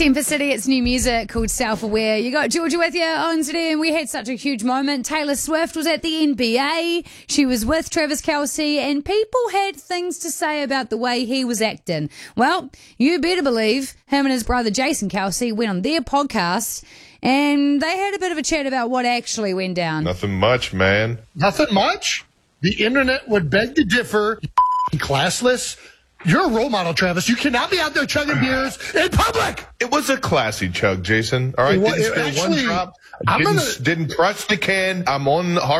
10 for City, it's new music called Self-Aware. You got Georgia with you on today, and we had such a huge moment. Taylor Swift was at the NBA. She was with Travis Kelce, and people had things to say about the way he was acting. Well, you better believe him and his brother Jason Kelce went on their podcast, and they had a bit of a chat about what actually went down. Nothing much, man. Nothing much? The internet would beg to differ. You classless. You're a role model, Travis. You cannot be out there chugging beers in public. It was a classy chug, Jason. All right, didn't spill one drop. Didn't crush the can. I'm on hard.